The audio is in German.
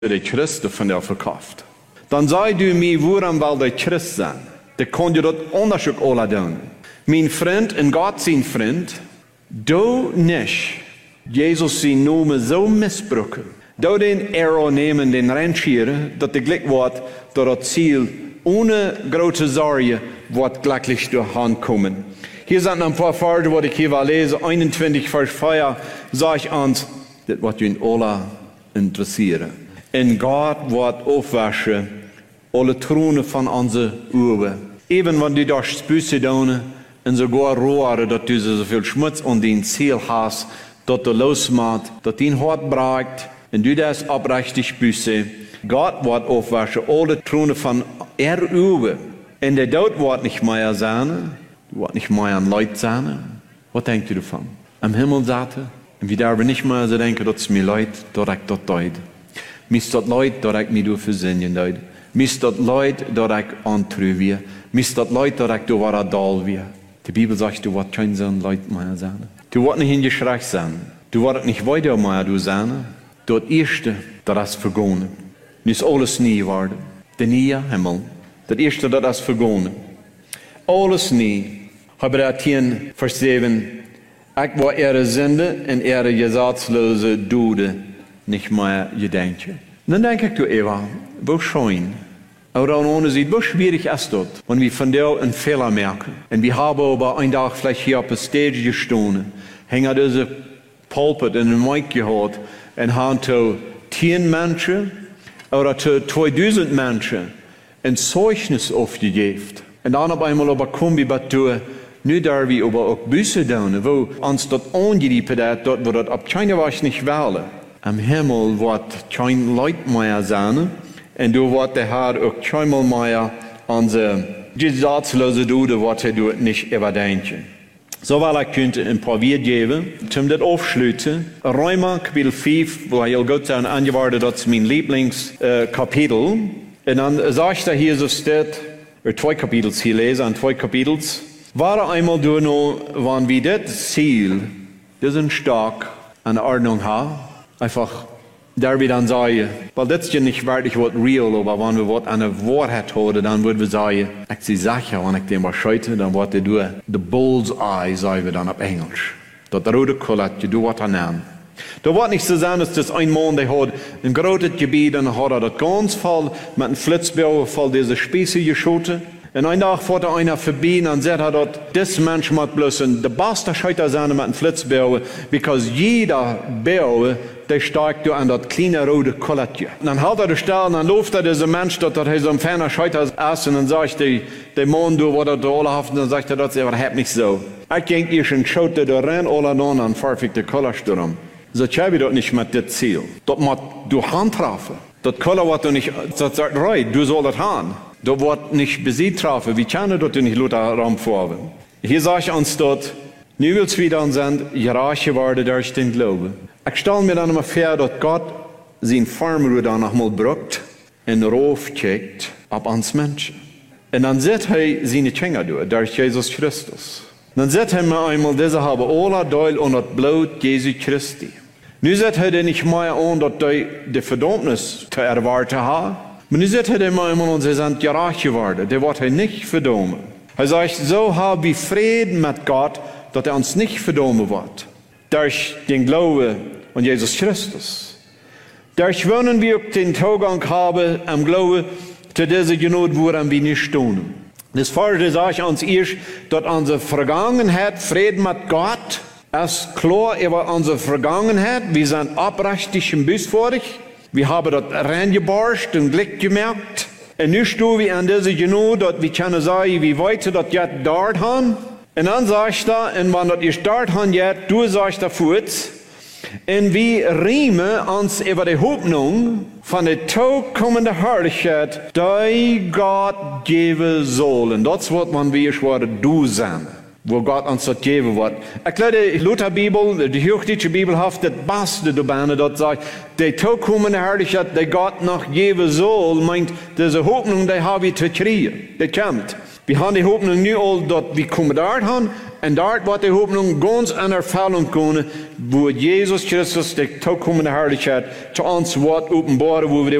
die Christen von der verkauft. Dann sei du mir, woran weil die Christ sind. Der kann dir das Unterschied alle tun. Mein Freund und Gott sein Freund, du nicht Jesus sein Name so missbrauchen. Du den Arrow nehmen, den Rangieren, dass der Glück wird, dass das Ziel ohne große Sorge wird glücklich durch Hand kommen. Hier sind ein paar Verse, die ich hier lese. 21 Vers 4 sage ich uns, das wird ihn alle interessieren. Und Gott wird aufwaschen alle Throne von unseren Augen. Eben wenn du das Büsse tun und sogar rohren, dass du so viel Schmutz an dein Ziel hast, dass du losmachst, dass dein Hart bricht und du das abrechtig Büsse. Gott wird aufwaschen alle Throne von Augen. Und der Tod wird nicht mehr sein. Wird nicht mehr an Leute sein. Was denkst du davon? Am Himmel sagte, und wir dürfen nicht mehr so denken, dass es mir Leute, dass ich dort deut. Mir ist dort Leute, dass ich mich durch Versehen deut. Mir ist dort Leute, dass ich antreu wir. Mir ist dort Leute, dass ich durch war Dal wir. Die Bibel sagt, du wirst kein so Leute mehr sein. Du wirst nicht in die Schreck sein. Du wirst nicht weiter mehr du sein. Dort Erste, das vergonnen. Nicht alles nie geworden. Der neue Himmel. Das Erste, das vergonnen. Alles nie. Habe das 10, Vers 7. Ich war ihre Sünde und ihre gesetzlose Dude nicht mehr gedenken. Dann denke ich, du Eva, wo schön. Oder ohne sie, wo schwierig ist das, wenn wir von dir einen Fehler merken. Und wir haben aber einen Tag vielleicht hier auf der Stage gestanden, hängen diese Pulpit in den Mic gehabt und haben zu 10 Menschen oder zu 2000 Menschen ein Zeugnis aufgegeben. Und dann auf einmal aber kommen wir dazu, nu daar wir aber auch Büsse tun, wo uns das angerieben hat, dort wo das ab keiner was nicht wählen. Am Himmel wird kein Leut mehr sein, und du wird der Herr auch keinmal mehr unsere gesetzlose Dude, wird er dort nicht überdenken. So weil ich könnte ein paar Wort geben, zum das aufschließen. Römer Kapitel 5, wo ich Gott sagen angewartet, das ist mein Lieblingskapitel. Und dann sagt er hier so steht, 2 Kapitel hier lesen, an 2 Kapitels. War einmal du noch, wann wir das Ziel, diesen Stock an Ordnung haben, einfach, da wir dann sagen, weil das ist ja nicht wirklich was real, aber wenn wir was an der Wahrheit haben, dann würden wir sagen, ich bin sicher, wenn ich den mal scheute, dann wird er durch, the bull's eye, sagen wir dann auf Englisch. Das rote Kolette, du wirst er nehmen. Da wird nicht so sein, dass das ein Mann, der hat ein großes Gebiet, und hat er das ganz voll mit einem Flitzbau voll diese Spieße geschoten. Und ein Tag fährt einer vorbei und dann sagt er, dass das Mensch muss bloß der beste Scheiter sein mit einem Flitzbau, weil jeder Bau, der steigt an das kleine rote Koletje. Und dann hält er die Stelle und dann läuft er dieser Mensch, dass er so ein ferner Scheiter ist, und dann sagt der Mann, du, was er da alle haft, und dann sagt er, das ist überhaupt nicht so. Ich denke, ihr schon schaut, da rein alle an, dann fahre ich den Kollersturm. So schreibe ich das nicht mit dem Ziel. Das muss du handtreffen. Das Koller wird du nicht, das sagt, du sollst das haben. Das wird nicht besiegt treffen. Wie kann das du nicht Luther Raum vorhaben? Hier sage ich uns dort, nu willst wieder an sind, gerecht geworden durch den Glauben. Ich stelle mir dann immer vor, dass Gott sein Farmruhe dann nochmal braucht und raufcheckt auf uns Menschen. Und dann sieht er seine Finger durch Jesus Christus. Dann sieht er mir einmal, diese haben alle Teil und das Blut Jesu Christi. Nu sieht er nicht mehr an, dass die Verdammnis zu erwarten haben. Aber nu sieht er mir einmal, und sie sind gerecht geworden. Der wird nicht verdammen. Er sagt, so haben wir Frieden mit Gott, dass er uns nicht verdammen wird. Durch den Glauben an Jesus Christus. Durch wollen wir den Zugang haben, am Glauben zu dieser Genot, woran wir nicht stehen. Das Folgende sage ich uns erst, dass unsere Vergangenheit, Frieden mit Gott, ist klar über unsere Vergangenheit. Wir sind abrechtig im Bus vor dich. Wir haben das reingebarscht und Glück gemerkt. Und nu stehen wir an dieser Genot, dass wir können sagen, wie weit wir das jetzt dort haben. Und dann sagst du, und wenn das ist dort haben jetzt, du sagst dafür, und wir riemen uns über die Hoffnung von der kommenden Herrlichkeit, die Gott geben soll. Und das wird man wie ich werde du sein, wo Gott uns das geben wird. Ich glaube, die Lutherbibel, die Hochdeutsche Bibel, hat das Beste dabei, das sagt, die kommende Herrlichkeit, die Gott noch geben soll, meint, diese Hoffnung, die habe ich zu kriegen, die kommt. Wir haben die Hoffnung nu al dat we komen daar gaan. En daar wordt de Hoffnung ganz in Erfüllung kunnen, wo Jesus Christus, de toekomende Herrlichkeit, zu uns wordt openbaren, wo wir